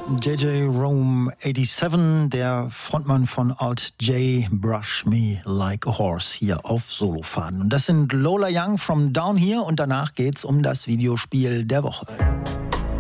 JJ Rome 87, der Frontmann von Alt J, Brush Me Like a Horse, hier auf Solofaden. Und das sind Lola Young from Down Here und danach geht's um das Videospiel der Woche.